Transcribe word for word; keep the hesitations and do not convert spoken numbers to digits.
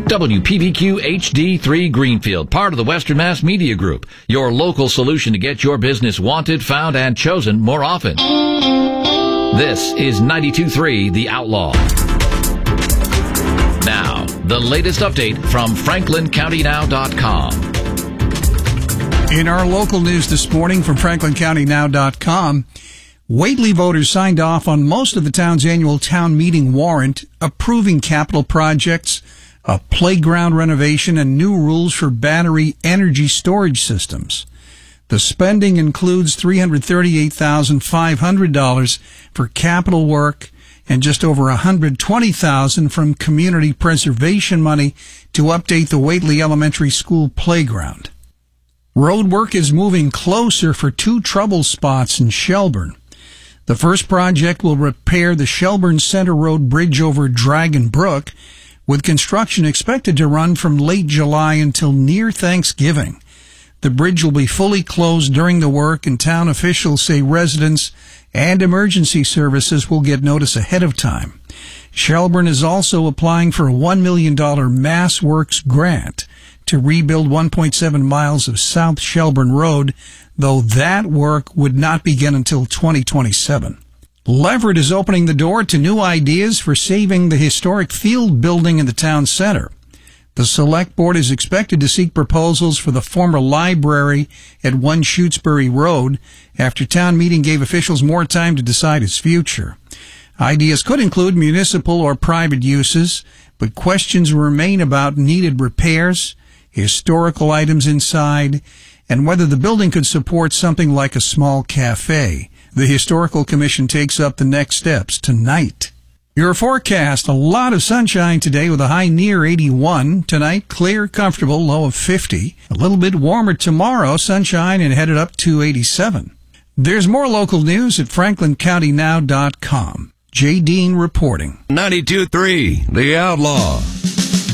W P B Q H D three Greenfield, part of the Western Mass Media Group, your local solution to get your business wanted, found, and chosen more often. This is ninety-two point three The Outlaw. Now, the latest update from Franklin County Now dot com. In our local news this morning from Franklin County Now dot com, Whately voters signed off on most of the town's annual town meeting warrant, approving capital projects, a playground renovation, and new rules for battery energy storage systems. The spending includes three hundred thirty-eight thousand five hundred dollars for capital work and just over one hundred twenty thousand dollars from community preservation money to update the Whately Elementary School playground. Road work is moving closer for two trouble spots in Shelburne. The first project will repair the Shelburne Center Road Bridge over Dragon Brook, with construction expected to run from late July until near Thanksgiving. The bridge will be fully closed during the work, and town officials say residents and emergency services will get notice ahead of time. Shelburne is also applying for a one million dollars Mass Works grant to rebuild one point seven miles of South Shelburne Road, though that work would not begin until twenty twenty-seven. Leverett is opening the door to new ideas for saving the historic field building in the town center. The Select Board is expected to seek proposals for the former library at one Shutesbury Road after town meeting gave officials more time to decide its future. Ideas could include municipal or private uses, but questions remain about needed repairs, historical items inside, and whether the building could support something like a small cafe. The Historical Commission takes up the next steps tonight. Your forecast, a lot of sunshine today with a high near eighty-one. Tonight, clear, comfortable, low of fifty. A little bit warmer tomorrow, sunshine and headed up to eighty-seven. There's more local news at Franklin County Now dot com. Jay Dean reporting. ninety-two point three The Outlaw.